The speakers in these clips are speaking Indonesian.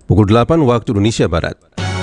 Pukul 8 waktu Indonesia Barat.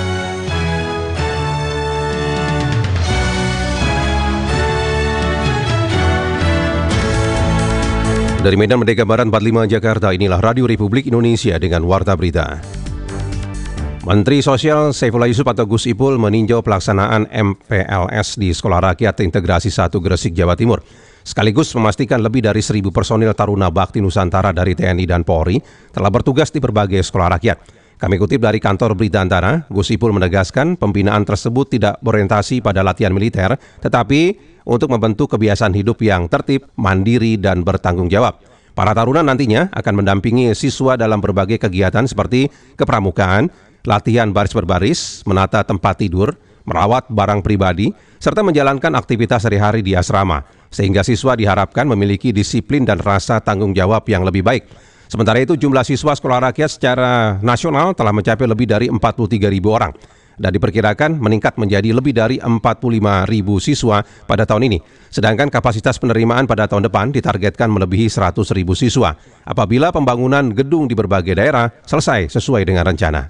Dari Medan Merdeka Barat 45 Jakarta, inilah Radio Republik Indonesia dengan Warta Berita. Menteri Sosial Saifullah Yusuf atau Gus Ipul meninjau pelaksanaan MPLS di Sekolah Rakyat Integrasi 1 Gresik, Jawa Timur. Sekaligus memastikan lebih dari 1.000 personil Taruna Bakti Nusantara dari TNI dan Polri telah bertugas di berbagai sekolah rakyat. Kami kutip dari kantor Berita Antara, Gus Ipul menegaskan pembinaan tersebut tidak berorientasi pada latihan militer, tetapi untuk membentuk kebiasaan hidup yang tertib, mandiri, dan bertanggung jawab. Para taruna nantinya akan mendampingi siswa dalam berbagai kegiatan seperti kepramukaan, latihan baris berbaris, menata tempat tidur, merawat barang pribadi, serta menjalankan aktivitas sehari-hari di asrama, sehingga siswa diharapkan memiliki disiplin dan rasa tanggung jawab yang lebih baik. Sementara itu, jumlah siswa sekolah rakyat secara nasional telah mencapai lebih dari 43.000 orang dan diperkirakan meningkat menjadi lebih dari 45.000 siswa pada tahun ini. Sedangkan kapasitas penerimaan pada tahun depan ditargetkan melebihi 100.000 siswa apabila pembangunan gedung di berbagai daerah selesai sesuai dengan rencana.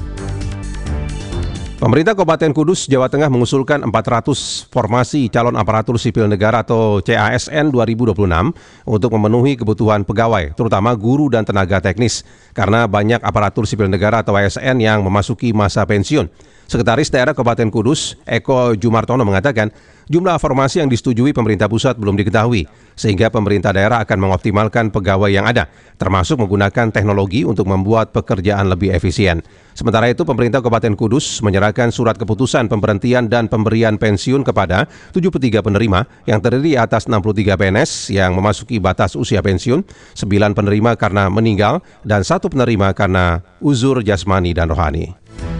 Pemerintah Kabupaten Kudus, Jawa Tengah mengusulkan 400 formasi calon aparatur sipil negara atau CASN 2026 untuk memenuhi kebutuhan pegawai, terutama guru dan tenaga teknis, karena banyak aparatur sipil negara atau ASN yang memasuki masa pensiun. Sekretaris Daerah Kabupaten Kudus, Eko Jumartono mengatakan, jumlah formasi yang disetujui pemerintah pusat belum diketahui, sehingga pemerintah daerah akan mengoptimalkan pegawai yang ada, termasuk menggunakan teknologi untuk membuat pekerjaan lebih efisien. Sementara itu, pemerintah Kabupaten Kudus menyerahkan surat keputusan pemberhentian dan pemberian pensiun kepada 73 penerima yang terdiri atas 63 PNS yang memasuki batas usia pensiun, 9 penerima karena meninggal, dan 1 penerima karena uzur jasmani dan rohani.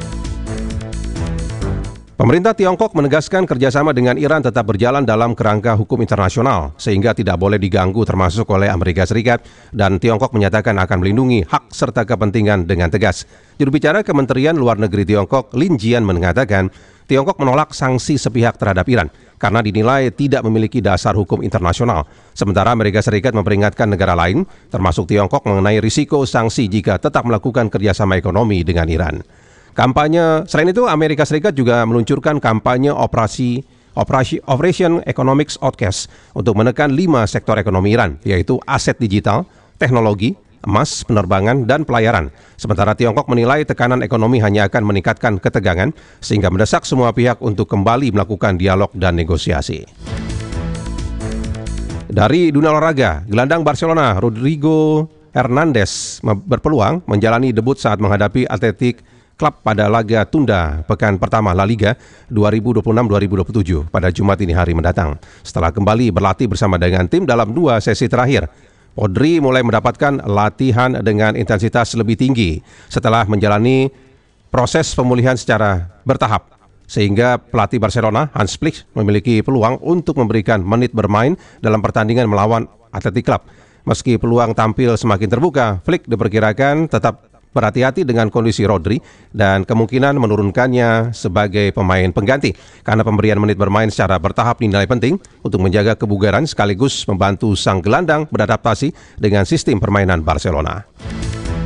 Pemerintah Tiongkok menegaskan kerjasama dengan Iran tetap berjalan dalam kerangka hukum internasional sehingga tidak boleh diganggu termasuk oleh Amerika Serikat, dan Tiongkok menyatakan akan melindungi hak serta kepentingan dengan tegas. Juru bicara Kementerian Luar Negeri Tiongkok, Lin Jian, mengatakan Tiongkok menolak sanksi sepihak terhadap Iran karena dinilai tidak memiliki dasar hukum internasional. Sementara Amerika Serikat memperingatkan negara lain termasuk Tiongkok mengenai risiko sanksi jika tetap melakukan kerjasama ekonomi dengan Iran. Selain itu, Amerika Serikat juga meluncurkan kampanye Operation Economic Outcast untuk menekan 5 sektor ekonomi Iran, yaitu aset digital, teknologi, emas, penerbangan, dan pelayaran. Sementara Tiongkok menilai tekanan ekonomi hanya akan meningkatkan ketegangan, sehingga mendesak semua pihak untuk kembali melakukan dialog dan negosiasi. Dari dunia olahraga, gelandang Barcelona Rodrigo Hernandez berpeluang menjalani debut saat menghadapi Athletic Club pada laga tunda pekan pertama La Liga 2026-2027 pada Jumat ini hari mendatang. Setelah kembali berlatih bersama dengan tim dalam 2 sesi terakhir, Rodri mulai mendapatkan latihan dengan intensitas lebih tinggi setelah menjalani proses pemulihan secara bertahap, sehingga pelatih Barcelona Hans Flick memiliki peluang untuk memberikan menit bermain dalam pertandingan melawan Athletic Club. Meski peluang tampil semakin terbuka, Flick diperkirakan tetap berhati-hati dengan kondisi Rodri dan kemungkinan menurunkannya sebagai pemain pengganti karena pemberian menit bermain secara bertahap dinilai penting untuk menjaga kebugaran sekaligus membantu sang gelandang beradaptasi dengan sistem permainan Barcelona.